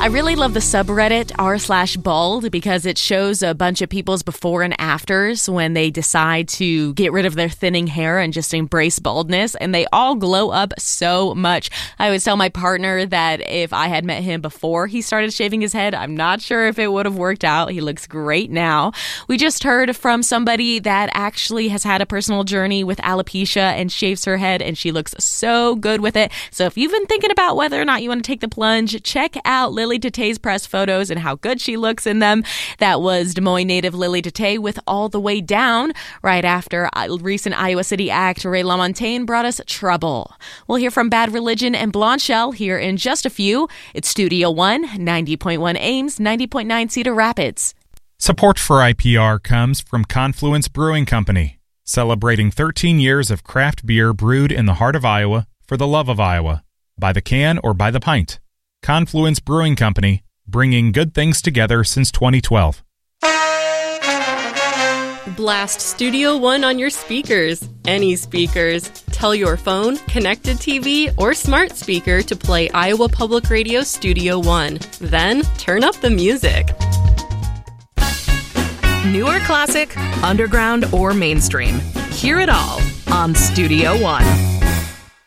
I really love the subreddit r/bald because it shows a bunch of people's before and afters when they decide to get rid of their thinning hair and just embrace baldness, and they all glow up so much. I always tell my partner that if I had met him before he started shaving his head, I'm not sure if it would have worked out. He looks great now. We just heard from somebody that actually has had a personal journey with alopecia and shaves her head, and she looks so good with it. So if you've been thinking about whether or not you want to take the plunge, check out Lily Tatay's press photos and how good she looks in them. That was Des Moines native Lily Tatay with All the Way Down. Right after recent Iowa City act Ray LaMontagne brought us Trouble. We'll hear from Bad Religion and Blonde Shell here in just a few. It's Studio One, 90.1 Ames, 90.9 Cedar Rapids. Support for IPR comes from Confluence Brewing Company, celebrating 13 years of craft beer brewed in the heart of Iowa for the love of Iowa. By the can or by the pint. Confluence Brewing Company, bringing good things together since 2012. Blast Studio One on your speakers. Any speakers. Tell your phone, connected TV, or smart speaker to play Iowa Public Radio Studio One. Then turn up the music. New or classic, underground or mainstream. Hear it all on Studio One.